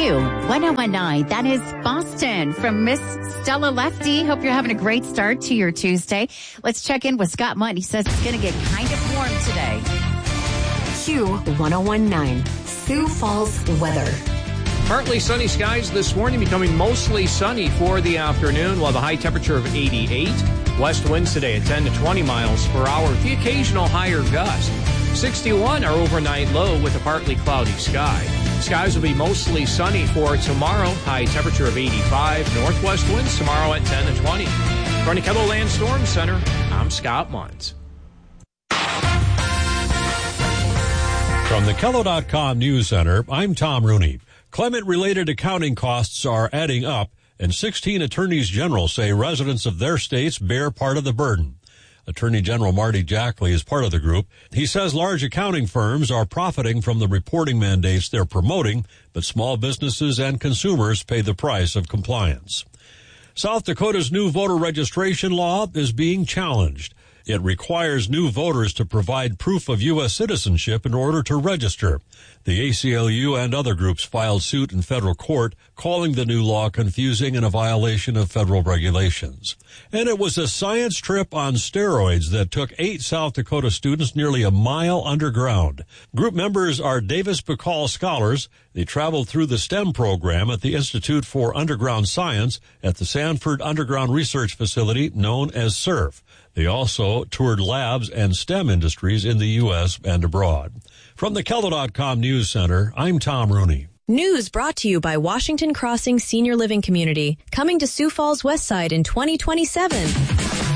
Q1019. That is Boston from Miss Stella Lefty. Hope you're having a great start to your Tuesday. Let's check in with Scott Munt. He says it's going to get kind of warm today. Q1019. Sioux Falls weather. Partly sunny skies this morning, becoming mostly sunny for the afternoon. We'll have a high temperature of 88. West winds today at 10 to 20 miles per hour with the occasional higher gust. 61 our overnight low with a partly cloudy sky. Skies will be mostly sunny for tomorrow. High temperature of 85. Northwest winds tomorrow at 10 to 20. From the KELOLAND Storm Center, I'm Scott Munt. From the KELO.com News Center, I'm Tom Rooney. Climate-related accounting costs are adding up, and 16 attorneys general say residents of their states bear part of the burden. Attorney General Marty Jackley is part of the group. He says large accounting firms are profiting from the reporting mandates they're promoting, but small businesses and consumers pay the price of compliance. South Dakota's new voter registration law is being challenged. It requires new voters to provide proof of U.S. citizenship in order to register. The ACLU and other groups filed suit in federal court, calling the new law confusing and a violation of federal regulations. And it was a science trip on steroids that took 8 South Dakota students nearly a mile underground. Group members are Davis Bacall scholars. They traveled through the STEM program at the Institute for Underground Science at the Sanford Underground Research Facility known as SURF. They also toured labs and STEM industries in the U.S. and abroad. From the KELO.com News Center, I'm Tom Rooney. News brought to you by Washington Crossing Senior Living Community, coming to Sioux Falls Westside in 2027.